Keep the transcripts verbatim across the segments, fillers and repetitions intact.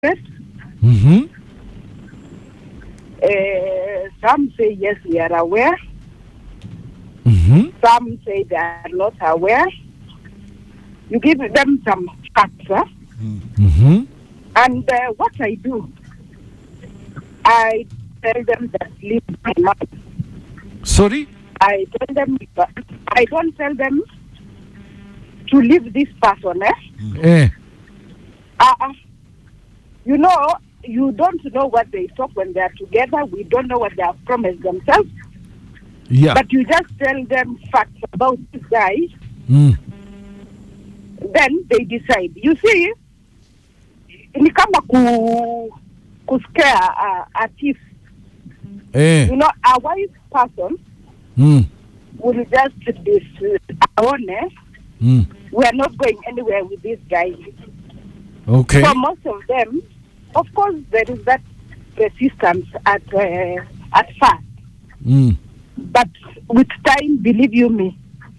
Mm-hmm. Uh, some say yes, we are aware. Mm-hmm. Some say they are not aware. You give them some facts, huh? Mm-hmm. And uh, what I do, I tell them that leave my mind. Sorry? I tell them, I don't tell them to leave this person, eh? Eh. Uh-uh. You know, you don't know what they talk when they are together. We don't know what they have promised themselves. Yeah. But you just tell them facts about this guy. Mm. Then they decide. You see, ni kama ku, ku scare a, a thief. Eh. You know, a wise person Mm. will just this uh, honest. Mm. We are not going anywhere with this guy. Okay. For most of them, of course, there is that resistance at uh, at first. Mm. But with time, believe you me,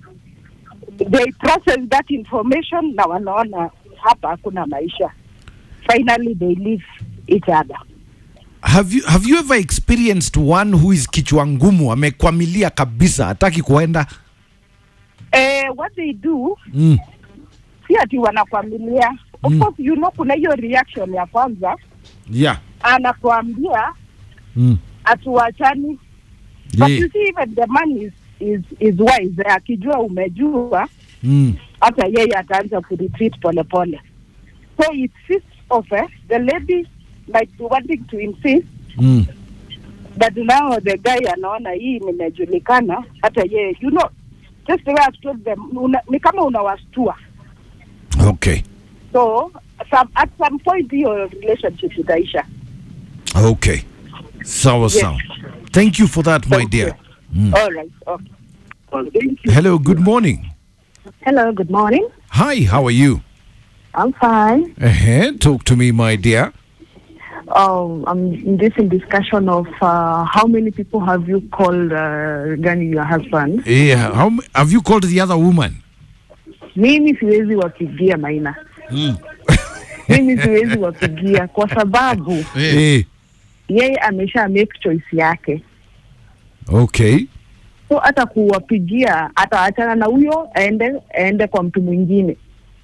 they process that information na wanaona hapa hakuna maisha. Finally, they leave each other. Have you have you ever experienced one who is kichwa ngumu, amekwamilia kabisa, hataki kuenda? Eh, what they do, Mm. si ati wanakwamilia. Of Mm. course, you know, kuna hiyo reaction ya kwanza. Yeah. Anakuambia Mm. atuachani. But Yeah. you see, even the man is is is wise. Akijua umejua, Mm. hata yeye ataanza ku retreat pole pole. So it fits off. Eh? The lady might be wanting to insist, Mm. but now the guy anaona hii nimejulikana, hata yeye, you know, just the way I told them, una, ni kama unawastua. Okay. So some, at some point your relationship itaisha. Okay. Sawa Yes. sawa. Thank you for that, my Thank dear. you. Mm. All right. Okay. Well, thank you. Hello, good morning. Hello, good morning. Hi, how are you? I'm fine. Uh-huh. Talk to me, my dear. Um, I'm in this in discussion of uh, how many people have you called uh, regarding your husband? Yeah. How m- have you called the other woman? Mimi siwezi wapigia Maina. Mm. Mimi siwezi wapigia kwa sababu Eh. yeye amesha make choice yake. Okay. So hata kuwapigia ataachana na huyo aende aende kwa mtu mwingine.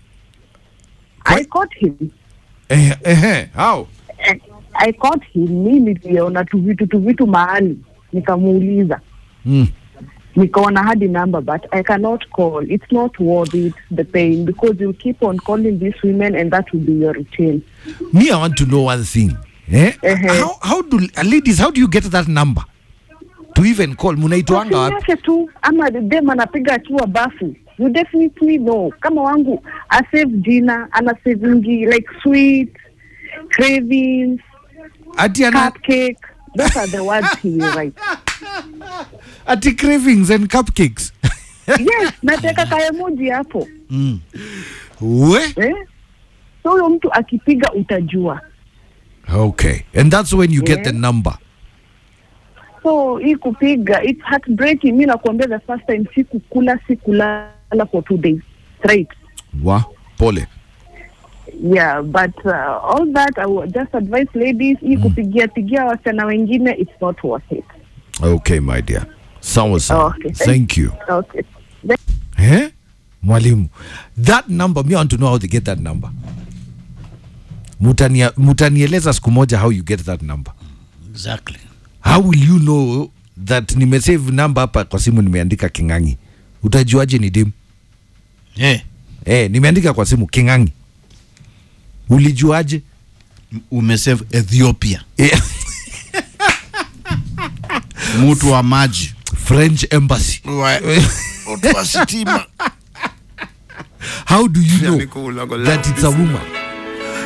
I caught him. Eh, eh, how? I caught him. Mimi niliona tu vitu tu vitu mahali nikamuuliza. Mm. Nikaona hadi number, but I cannot call. It's not worth it, the pain, because you keep on calling these women and that will be your routine. Me, I want to know one thing. Eh? Uh-huh. How how do uh, ladies, how do you get that number to even call? Munaitwanga Kwa wapi? yake tu ama dem anapiga akiwa bafu. You definitely know. Kama wangu a save jina, ana savingi like sweet, cravings, Ati ana cupcake. Those are the words he will write. ati cravings and cupcakes. Yes, nateka ka emoji hapo. Mm. We? Eh? So huyo mtu akipiga utajua. Okay. And that's when you get Yeah. the number. So hii kupiga, it's heartbreaking. Mimi nakuambia the first time sikukula sikulala for two days straight. Wa pole. Yeah, but uh, all that I would just advise ladies, hii kupigia pigia wasichana wengine, it's not worth it. Okay, my dear. Sawa sawa. Okay. Thank you. Okay. Eh? Mwalimu. That number, me I want to know how to get that number. Mutania mutanieleza siku moja how you get that number. Exactly. How will you know that nimesave number hapa kwa simu nimeandika Kingangi? Utajuaje ni dem? Eh, Eh, nimeandika kwa simu Kingangi. Ulijuaje? umesave Ethiopia. Eh, Mtu wa maji. French embassy. Watu wa sitima. How do you know that it's a woman?